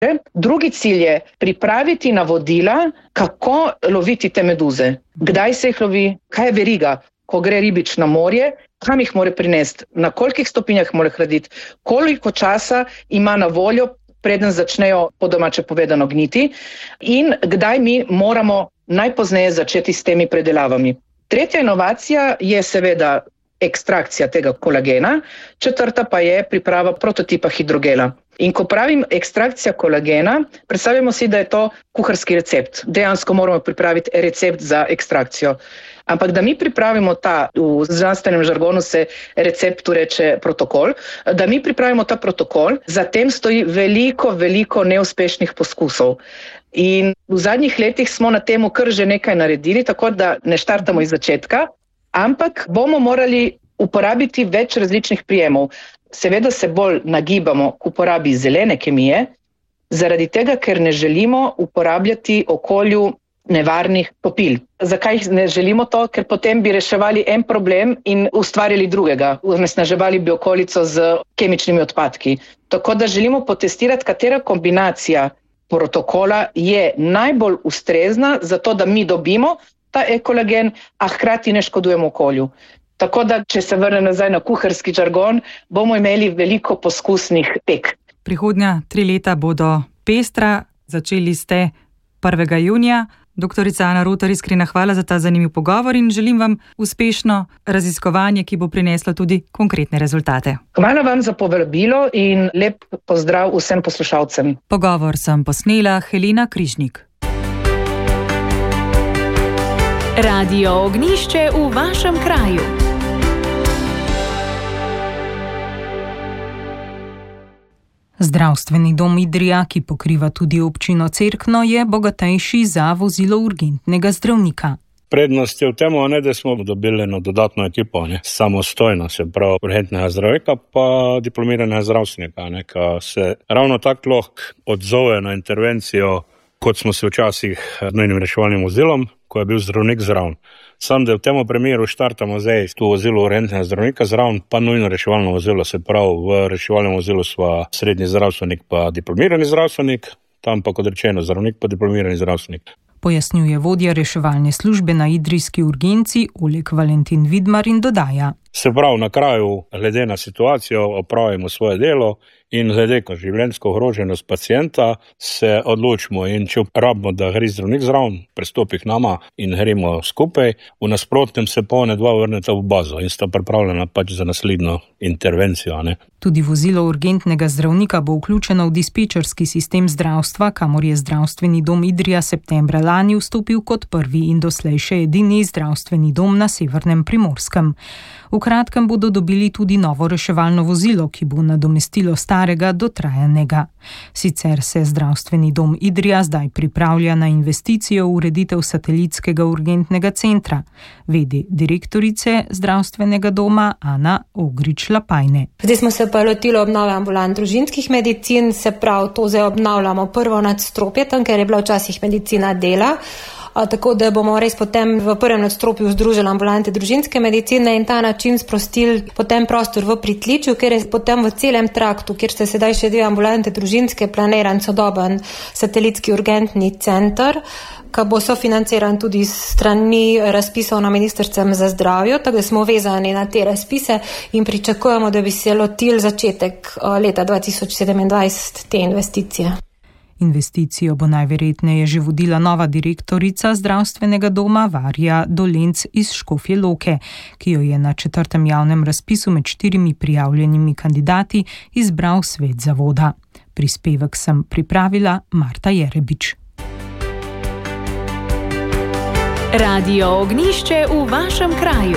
Drugi cilj je pripraviti navodila, kako loviti te meduze. Kdaj se jih lovi, kaj je veriga, ko gre ribič na morje, kam jih mora prinesti, na kolikih stopinjah mora hladiti, koliko časa ima na voljo, preden začnejo po domače povedano gniti in kdaj mi moramo najpozneje začeti s temi predelavami. Tretja inovacija je seveda ekstrakcija tega kolagena, četrta pa je priprava prototipa hidrogela. In ko pravim ekstrakcija kolagena, predstavljamo si, da je to kuharski recept. Dejansko moramo pripraviti recept za ekstrakcijo. Ampak da mi pripravimo v znanstvenem žargonu se receptu reče protokol, da mi pripravimo ta protokol, za tem stoji veliko neuspešnih poskusov. In v zadnjih letih smo na temu kar že nekaj naredili, tako da ne štartamo iz začetka, ampak bomo morali uporabiti več različnih prijemov. Seveda se bolj nagibamo k uporabi zelene kemije, zaradi tega, ker ne želimo uporabljati okolju nevarnih topil. Zakaj ne želimo to? Ker potem bi reševali en problem in ustvarjali drugega. Onesnaževali bi okolico z kemičnimi odpadki. Tako da želimo potestirati, katera kombinacija protokola je najbolj ustrezna za to, da mi dobimo ta ekolagen, a hkrati ne škodujemo okolju. Tako da, če se vrne nazaj na kuharski žargon, bomo imeli veliko poskusnih pek. Prihodnja 3 leta bodo pestra, začeli ste 1. junija. Doktorica Ana Rotar, iskrena hvala za ta zanimiv pogovor in želim vam uspešno raziskovanje, ki bo prineslo tudi konkretne rezultate. Hvala vam za povabilo in lep pozdrav vsem poslušalcem. Pogovor sem posnela Helena Križnik. Radio Ognjišče v vašem kraju. Zdravstveni dom Idrija, ki pokriva tudi občino Cerkno, je bogatejši za vozilo urgentnega zdravnika. Prednost je v tem, da smo dobili eno dodatno ekipo, samostojno, se pravi urgentnega zdravnika pa diplomiranega zdravstvenika, ki se ravno tako lahko odzove na intervencijo, kot smo se včasih z nujnim reševalnim vozilom, ko je bil zdravnik zraven. Sam, da v tem primeru štartamo zdaj to vozilo urgentnega zdravnika zraven, pa nujno reševalno vozilo, se pravi v reševalnem vozilu sva srednji zdravstvenik pa diplomirani zdravstvenik, tam pa kot rečeno zdravnik pa diplomirani zdravstvenik. Pojasnjuje vodja reševalne službe na idrijski urgenci Oleg Valentin Vidmar in dodaja. Se pravi, na kraju, glede na situacijo, opravimo svoje delo in glede na življenjsko ogroženost pacienta se odločimo in če rabimo, da gre zdravnik zraven, prestopi k nama in gremo skupaj, v nasprotnem se pa one dva vrneta v bazo in sta pripravljena pač za naslednjo intervencijo. Tudi vozilo urgentnega zdravnika bo vključeno v dispečerski sistem zdravstva, kamor je zdravstveni dom Idrija septembra lani vstopil kot prvi in doslej še edini zdravstveni dom na severnem Primorskem. V kratkem bodo dobili tudi novo reševalno vozilo, ki bo nadomestilo starega dotrajanega. Sicer se zdravstveni dom Idrija zdaj pripravlja na investicijo v ureditev satelitskega urgentnega centra, vedi direktorice zdravstvenega doma Ana Ogrič-Lapajne. Zdaj smo se pa lotili obnove ambulant družinskih medicin, se pravi, to zdaj obnavljamo prvo nadstropje, tam, ker je bila včasih medicina dela. Tako da bomo res potem v prvem nadstropju združili ambulante družinske medicine in ta način sprostili potem prostor v pritličju, ker je potem v celem traktu, kjer se sedaj še 2 ambulante družinske, planiran sodoben satelitski urgentni center, ki bo sofinanciran tudi strani razpisov na Ministrstvu za zdravje, tako da smo vezani na te razpise in pričakujemo, da bi se lotili začetek leta 2027 te investicije. Investicijo bo najverjetneje že vodila nova direktorica zdravstvenega doma Varja Dolenc iz Škofje Loke, ki jo je na 4. javnem razpisu med 4 prijavljenimi kandidati izbral svet zavoda. Prispevek sem pripravila Marta Jerebič. Radio Ognjišče v vašem kraju.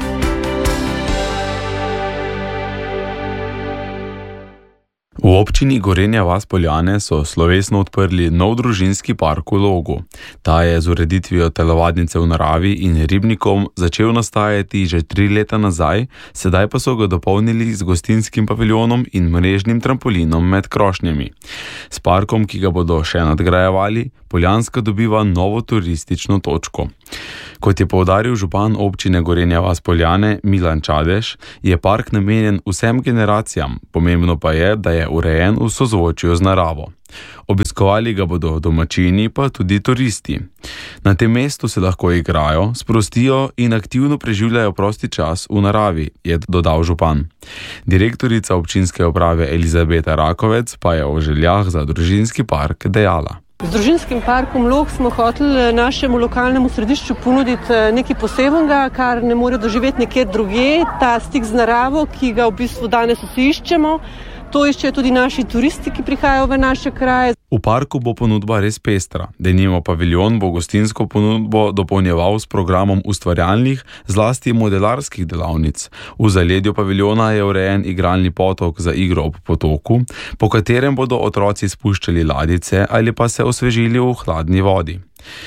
V občini Gorenja vas Poljane so slovesno odprli nov družinski park v Logu. Ta je z ureditvijo telovadnice v naravi in ribnikom začel nastajati že 3 leta nazaj, sedaj pa so ga dopolnili z gostinskim paviljonom in mrežnim trampolinom med krošnjami. S parkom, ki ga bodo še nadgrajevali, Poljanska dobiva novo turistično točko. Kot je poudaril župan občine Gorenja vas - Poljane Milan Čadež, je park namenjen vsem generacijam, pomembno pa je, da je urejen v sozvočju z naravo. Obiskovali ga bodo domačini, pa tudi turisti. Na tem mestu se lahko igrajo, sprostijo in aktivno preživljajo prosti čas v naravi, je dodal župan. Direktorica občinske uprave Elizabeta Rakovec pa je o željah za družinski park dejala. Z družinskim parkom Log smo hoteli našemu lokalnemu središču ponuditi nekaj posebnega, kar ne more doživeti nekje drugje, ta stik z naravo, ki ga v bistvu danes vsi iščemo. To iščejo tudi naši turisti, ki prihajajo v naše kraje. V parku bo ponudba res pestra. Denimo paviljon bo gostinsko ponudbo dopolnjeval s programom ustvarjalnih, zlasti modelarskih delavnic. V zaledju paviljona je urejen igralni potok za igro ob potoku, po katerem bodo otroci spuščali ladice ali pa se osvežili v hladni vodi.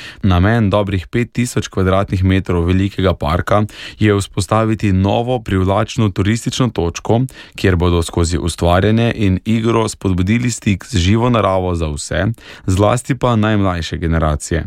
Namen dobrih 5000 kvadratnih metrov velikega parka je vzpostaviti novo privlačno turistično točko, kjer bodo skozi ustvarjanje in igro spodbudili stik z živo naravo za vse, zlasti pa najmlajše generacije.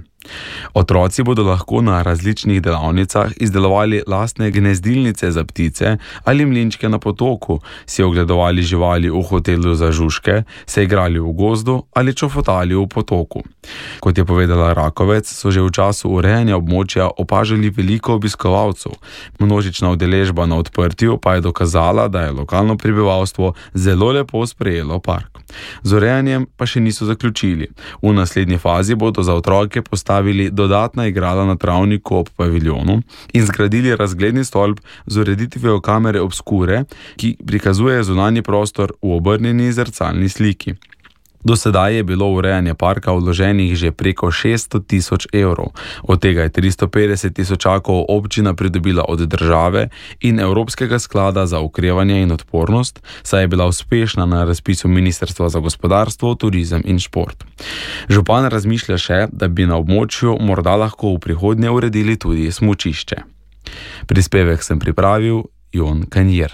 Otroci bodo lahko na različnih delavnicah izdelovali lastne gnezdilnice za ptice ali mlinčke na potoku, si ogledovali živali v hotelu za žužke, se igrali v gozdu ali čofotali v potoku. Kot je povedala Rakovec, so že v času urejanja območja opažali veliko obiskovalcev. Množična udeležba na odprtju pa je dokazala, da je lokalno prebivalstvo zelo lepo sprejelo park. Z urejanjem pa še niso zaključili. V naslednji fazi bodo za otroke postavili dodatna igrala na travniku ob paviljonu in zgradili razgledni stolp z ureditvijo kamere obskure, ki prikazuje zunanji prostor v obrnjeni zrcalni sliki. Do sedaj je bilo v urejanje parka vloženih že preko 600 000 evrov, od tega je 350 000 občina pridobila od države in Evropskega sklada za okrevanje in odpornost, saj je bila uspešna na razpisu Ministrstva za gospodarstvo, turizem in šport. Župan razmišlja še, da bi na območju morda lahko v prihodnje uredili tudi smučišče. Prispevek sem pripravil Jon Kanjer.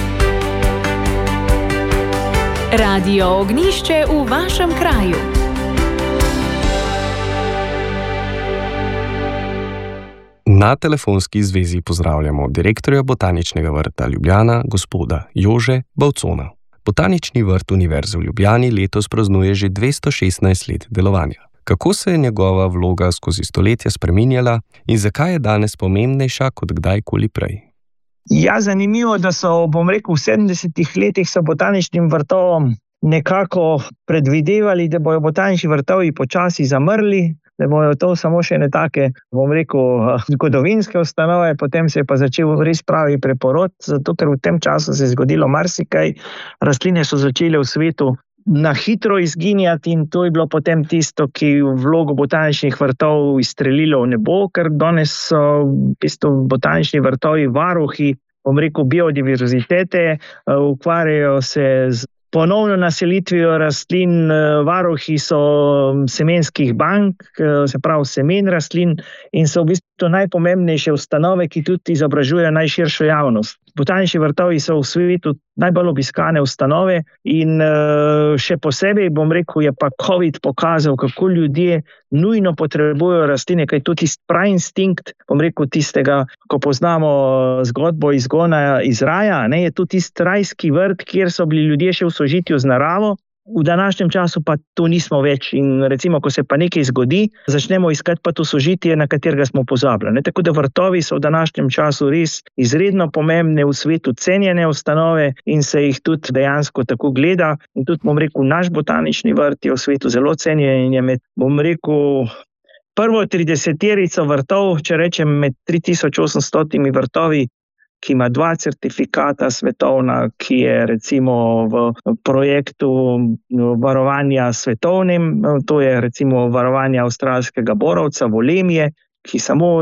Radio Ognjišče v vašem kraju. Na telefonski zvezi pozdravljamo direktorja Botaničnega vrta Ljubljana, gospoda Jože Bavcona. Botanični vrt Univerze v Ljubljani letos praznuje že 216 let delovanja. Kako se je njegova vloga skozi stoletja spreminjala in zakaj je danes pomembnejša kot kdajkoli prej? Ja, zanimivo, da so, v 70-ih letih so botaničnim vrtovom nekako predvidevali, da bojo botanični vrtovi počasi zamrli, da bojo to samo še ne take, zgodovinske ustanove, potem se je pa začel res pravi preporod, zato ker v tem času se je zgodilo marsikaj, rastline so začele v svetu na hitro izginjati in to je bilo potem tisto, ki vlogo botaničnih vrtov izstrelilo v nebo, ker danes so botanični vrtovi varuhi, biodiverzitete, ukvarjajo se z ponovno naselitvijo rastlin, varuhi so semenskih bank, se pravi semen rastlin in so v bistvu najpomembnejše ustanove, ki tudi izobražujejo najširšo javnost. Botanični vrtovi so v svetu najbolj obiskane ustanove in še posebej, je pa COVID pokazal, kako ljudje nujno potrebujejo rastline, kaj tudi pravi instinkt, tistega, ko poznamo zgodbo izgona iz raja, je tudi tisti rajski vrt, kjer so bili ljudje še v sožitju z naravo. V današnjem času pa to nismo več in recimo, ko se pa nekaj zgodi, začnemo iskati pa to sožitje, na katerega smo pozabili. Tako da vrtovi so v današnjem času res izredno pomembne, v svetu cenjene ustanove in se jih tudi dejansko tako gleda. In tudi, naš botanični vrt je v svetu zelo cenjen in je med, prvo 30-terico vrtov, če rečem med 3800 vrtovi, ki ima 2 certifikata svetovna, ki je recimo v projektu varovanja svetovnem, to je recimo varovanja avstralskega borovca, volemije, ki samo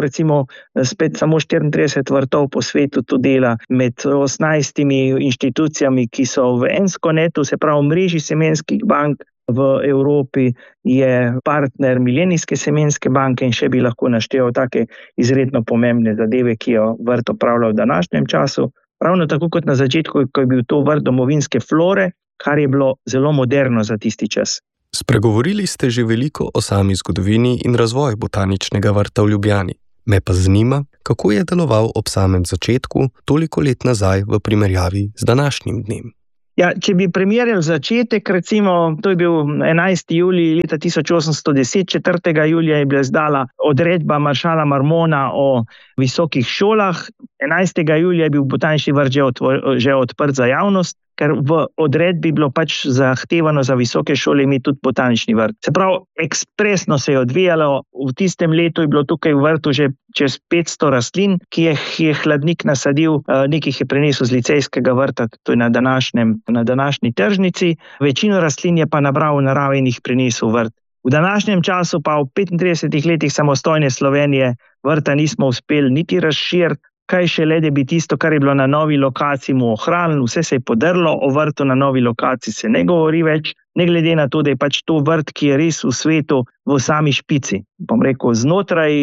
34 vrtov po svetu to dela med 18 inštitucijami, ki so v Enskonetu, se pravi mreži semenskih bank, v Evropi je partner Milenijske semenske banke in še bi lahko naštel take izredno pomembne zadeve, ki jo vrt opravlja v današnjem času. Ravno tako kot na začetku, ko je bil to vrt domovinske flore, kar je bilo zelo moderno za tisti čas. Spregovorili ste že veliko o sami zgodovini in razvoju botaničnega vrta v Ljubljani. Me pa zanima, kako je deloval ob samem začetku, toliko let nazaj v primerjavi z današnjim dnem. Ja, če bi primerjali začetek, recimo, to je bil 11. julij leta 1810, 4. julija je bila izdala odredba maršala Marmona o visokih šolah, 11. julija je bil botanični vrt že odprt za javnost, ker v odredbi bilo pač zahtevano za visoke šole imeti tudi botanični vrt. Se pravi, ekspresno se je odvijalo, v tistem letu je bilo tukaj v vrtu že čez 500 rastlin, ki je hladnik nasadil, nekih je prinesel z licejskega vrta, to je na današnji tržnici, večino rastlin je pa nabral v naravi in jih prinesel vrt. V današnjem času pa v 35 letih samostojne Slovenije vrta nismo uspeli niti razširiti, kaj šele, da bi tisto, kar je bilo na novi lokaciji, mu ohranili, vse se je podrlo, o vrtu na novi lokaciji se ne govori več, ne glede na to, da je pač to vrt, ki je res v svetu v sami špici. Bom rekel, znotraj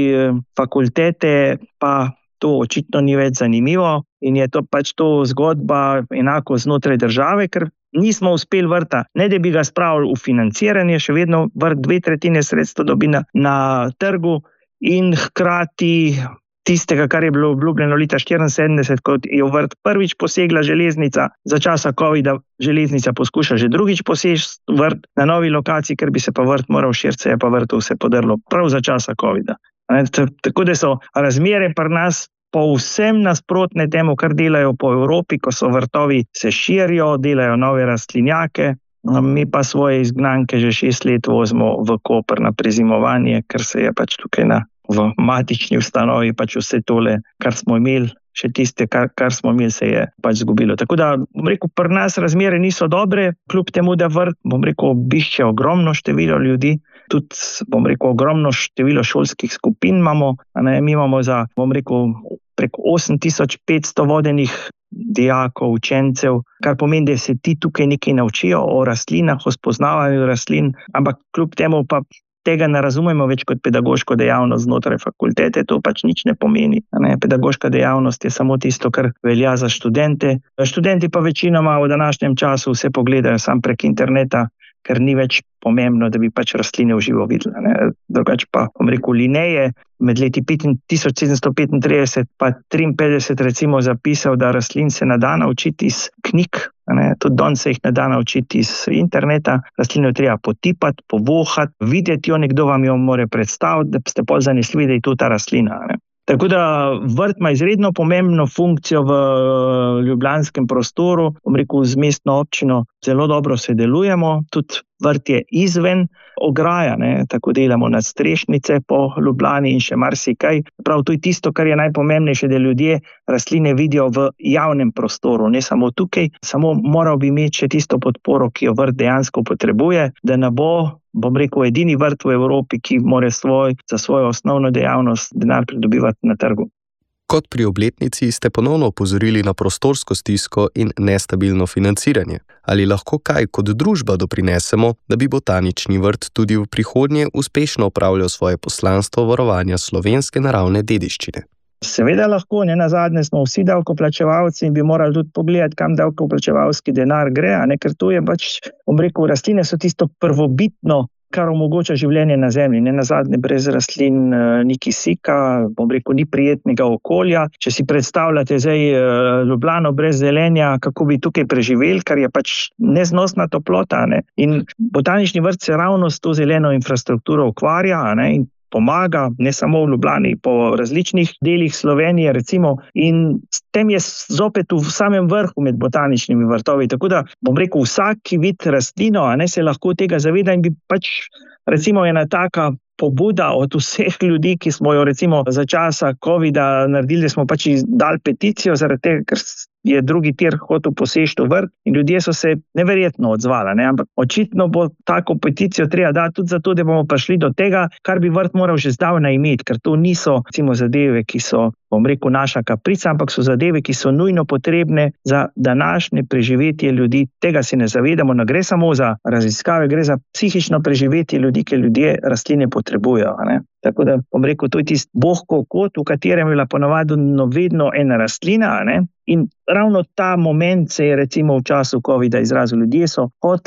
fakultete pa to očitno ni več zanimivo in je to pač to zgodba enako znotraj države, ker nismo uspeli vrta, ne da bi ga spravili v financiranje, še vedno vrt 2/3 sredstva dobi na trgu in hkrati tistega, kar je bilo obljubljeno leta 1974, kot je v vrt prvič posegla železnica, za časa covida železnica poskuša že drugič poseči vrt na novi lokaciji, ker bi se pa vrt moral širiti, se je pa vrtu vse podrlo prav za časa covida. Tako da so razmere pri nas povsem nasprotne temu, kar delajo po Evropi, ko so vrtovi se širijo, delajo nove rastlinjake, mi pa svoje izgnanke že 6 let vozimo v Koper na prezimovanje, ker se je pač tukaj v matični ustanovi pač vse tole, kar smo imeli, še tiste, kar smo imeli, se je pač zgubilo. Tako da, bom rekel, pri nas razmere niso dobre, kljub temu, da vrt, bom rekel, obišče ogromno število ljudi, tudi, bom rekel, ogromno število šolskih skupin imamo, mi imamo za, bom rekel, preko 8500 vodenih dijakov, učencev, kar pomeni, da se ti tukaj nekaj naučijo o rastlinah, o spoznavanju rastlin, ampak kljub temu pa tega ne razumemo več kot pedagoško dejavnost znotraj fakultete, to pač nič ne pomeni. Pedagoška dejavnost je samo tisto, kar velja za študente. Študenti pa večinoma v današnjem času vse pogledajo sam prek interneta, ker ni več pomembno, da bi pač rastline v živo videli. Drugače pa, bom rekel, Lineje med leti 1735 pa 53 recimo zapisal, da rastlin se ne da naučiti iz knjig, tudi danes se jih ne da naučiti iz interneta, rastline je treba potipati, povohati, videti jo, nekdo vam jo more predstaviti, da ste bolj zanesljivi, da je to ta rastlina. Tako da vrt ima izredno pomembno funkcijo v ljubljanskem prostoru, bom rekel, z mestno občino zelo dobro sodelujemo, tudi vrt je izven ograja, tako delamo nadstrešnice po Ljubljani in še marsikaj. Prav to je tisto, kar je najpomembnejše, da ljudje rastline vidijo v javnem prostoru, ne samo tukaj, samo moral bi imeti še tisto podporo, ki jo vrt dejansko potrebuje, da ne bo, bom rekel, edini vrt v Evropi, ki mora za svojo osnovno dejavnost denar pridobivati na trgu. Kot pri obletnici ste ponovno opozorili na prostorsko stisko in nestabilno financiranje. Ali lahko kaj kot družba doprinesemo, da bi botanični vrt tudi v prihodnje uspešno opravljal svoje poslanstvo varovanja slovenske naravne dediščine? Seveda lahko, nenazadnje smo vsi davkoplačevalci in bi morali tudi pogledati, kam davkoplačevalski denar gre, ker to je pač, bom rekel, rastline so tisto prvobitno, kar omogoča življenje na zemlji. Nenazadnje brez rastlin ni kisika, bom rekel, ni prijetnega okolja. Če si predstavljate zdaj Ljubljano brez zelenja, kako bi tukaj preživeli, kar je pač neznosna toplota. In botanični vrt se ravno s to zeleno infrastrukturo ukvarja in pomaga, ne samo v Ljubljani, po različnih delih Slovenije, recimo, in s tem je zopet v samem vrhu med botaničnimi vrtovi. Tako da, bom rekel, vsak, ki vidi rastlino, se lahko tega zaveda in bi pač, recimo, ena taka pobuda od vseh ljudi, ki smo jo recimo za časa covida naredili, da smo pač dali peticijo, zaradi tega, ker je drugi tir hotel poseči v vrt in ljudje so se neverjetno odzvali. Ampak očitno bo tako peticijo treba dati tudi zato, da bomo prišli do tega, kar bi vrt moral že zdavnaj imeti, ker to niso recimo zadeve, ki so, bom rekel, naša kaprica, ampak so zadeve, ki so nujno potrebne za današnje preživetje ljudi. Tega si ne zavedamo, ne gre samo za raziskave, gre za psihično preživetje ljudi, ki ljudje rastline potrebujejo. Tako da, bom rekel, to je tisti bohkov kot, v katerem je bila ponavadi vedno ena rastlina, in ravno ta moment se je recimo v času covida izrazil. Ljudje so hoteli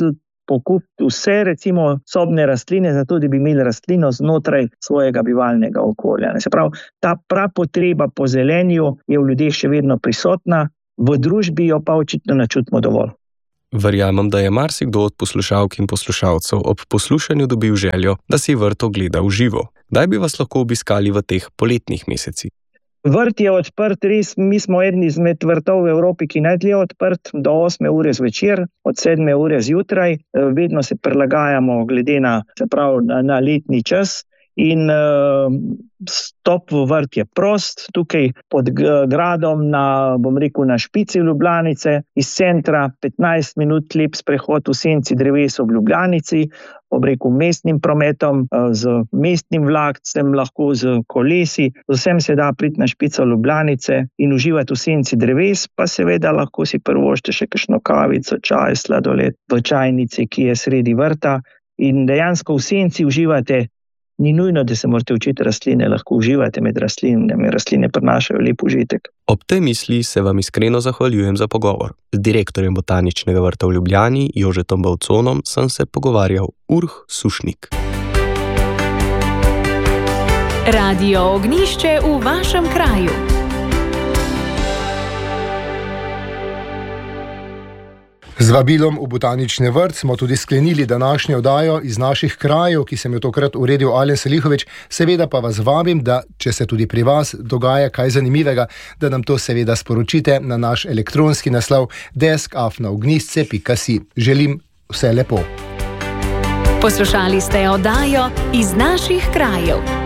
pokupiti vse, recimo, sobne rastline, zato da bi imeli rastlino znotraj svojega bivalnega okolja. Se pravi, ta prapotreba po zelenju je v ljudeh še vedno prisotna, v družbi jo pa očitno ne čutimo dovolj. Verjamem, da je marsikdo od poslušalk in poslušalcev ob poslušanju dobil željo, da si vrt ogleda v živo. Kdaj bi vas lahko obiskali v teh poletnih mesecih? Vrt je odprt, res, mi smo eden izmed vrtov v Evropi, ki najdlje odprt do 8 ure zvečer, od 7 ure zjutraj. Vedno se prilagajamo glede na letni čas in stop v vrt je prost. Tukaj pod gradom na špici Ljubljanice, iz centra 15 minut lep sprehod v senci dreves ob Ljubljanici, mestnim prometom, z mestnim vlakcem, lahko z kolesi, vsem se da priti na špico Ljubljanice in uživati v senci dreves, pa seveda lahko si privoščite še kakšno kavico, čaj, sladoled v čajnici, ki je sredi vrta, in dejansko v senci uživate. Ni nujno, da se morate učiti rastline, lahko uživate med rastlinami, rastline prinašajo lep užitek. Ob tej misli se vam iskreno zahvaljujem za pogovor. Z direktorjem Botaničnega vrta v Ljubljani, Jožetom Bavconom, sem se pogovarjal Sušnik. Radio Ognjišče v vašem kraju. Z vabilom v Botanični vrt smo tudi sklenili današnjo oddajo iz naših krajev, ki sem jo tokrat uredil Alen Selihovič. Seveda pa vas vabim, da če se tudi pri vas dogaja kaj zanimivega, da nam to seveda sporočite na naš elektronski naslov desk@ognjišče.si. Želim vse lepo. Poslušali ste oddajo iz naših krajev.